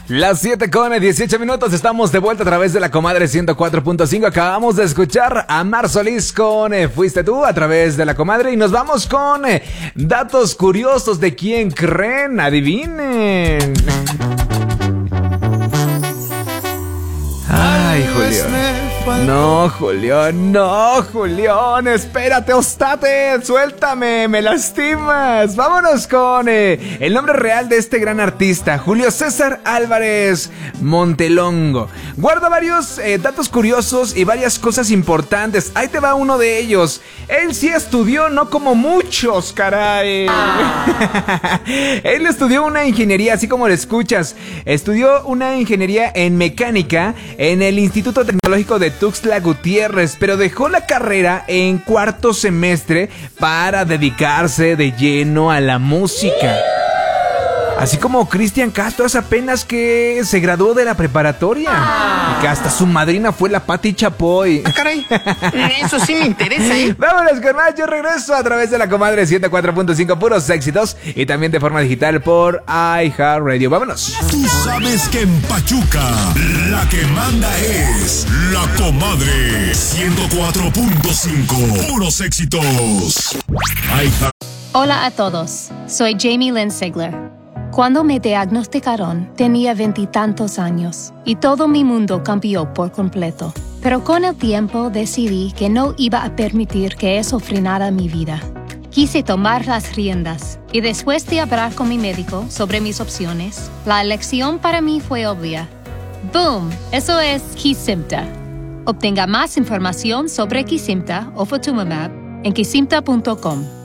Las 7:18 estamos de vuelta a través de la Comadre 104.5. Acabamos de escuchar a Mar Solís con Fuiste Tú a través de la Comadre. Y nos vamos con datos curiosos de quién creen. Adivinen. Ay, Julián. No, Julián, espérate, ostate, suéltame, me lastimas. Vámonos con el nombre real de este gran artista, Julio César Álvarez Montelongo. Guarda varios datos curiosos y varias cosas importantes. Ahí te va uno de ellos. Él sí estudió, no como muchos, caray. Él estudió una ingeniería, así como lo escuchas. Estudió una ingeniería en mecánica en el Instituto Tecnológico de Tuxtla Gutiérrez, pero dejó la carrera en cuarto semestre para dedicarse de lleno a la música. Así como Cristian Castro es apenas que se graduó de la preparatoria. Y que hasta su madrina fue la Pati Chapoy. Ah, caray. Eso sí me interesa, ¿eh? Vámonos con más. Yo regreso a través de la Comadre 104.5, puros éxitos. Y también de forma digital por iHeartRadio. Vámonos. Tú sabes que en Pachuca la que manda es la Comadre 104.5. Puros éxitos. Hola a todos. Soy Jamie Lynn Sigler. Cuando me diagnosticaron, tenía 20 y tantos años y todo mi mundo cambió por completo. Pero con el tiempo decidí que no iba a permitir que eso frenara mi vida. Quise tomar las riendas y después de hablar con mi médico sobre mis opciones, la elección para mí fue obvia. ¡Boom! Eso es Kesimpta. Obtenga más información sobre Kesimpta o Ofatumumab en kesimpta.com.